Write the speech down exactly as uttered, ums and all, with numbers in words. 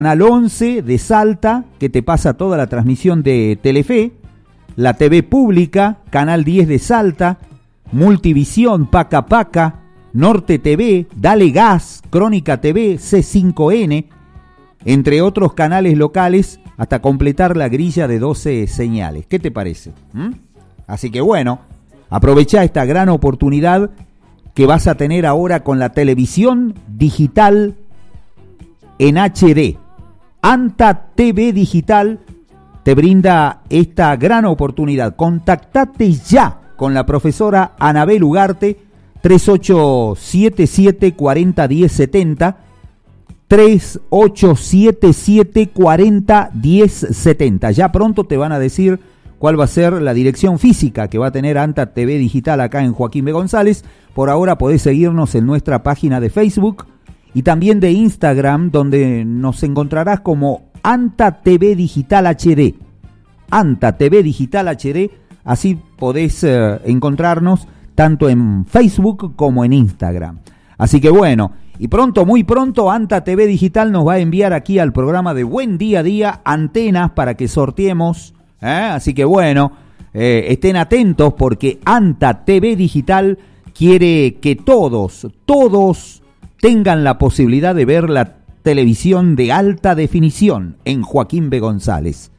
Canal once de Salta, que te pasa toda la transmisión de Telefe, la T V Pública, Canal diez de Salta, Multivisión, Paca Paca, Norte T V, Dale Gas, Crónica T V, C cinco N, entre otros canales locales, hasta completar la grilla de doce señales. ¿Qué te parece? ¿Mm? Así que bueno, aprovecha esta gran oportunidad que vas a tener ahora con la televisión digital en H D. Anta T V Digital te brinda esta gran oportunidad. Contactate ya con la profesora Anabel Ugarte, tres ocho siete siete, cuatro cero uno cero siete cero, tres ocho siete siete, cuatro cero uno cero siete cero. Ya pronto te van a decir cuál va a ser la dirección física que va a tener Anta T V Digital acá en Joaquín B. González. Por ahora podés seguirnos en nuestra página de Facebook y también de Instagram, donde nos encontrarás como Anta T V Digital H D. Anta T V Digital H D, así podés eh, encontrarnos tanto en Facebook como en Instagram. Así que bueno, y pronto, muy pronto, Anta T V Digital nos va a enviar aquí al programa de Buen Día a Día antenas para que sorteemos, ¿eh? Así que bueno, eh, estén atentos porque Anta T V Digital quiere que todos, todos tengan la posibilidad de ver la televisión de alta definición en Joaquín B. González.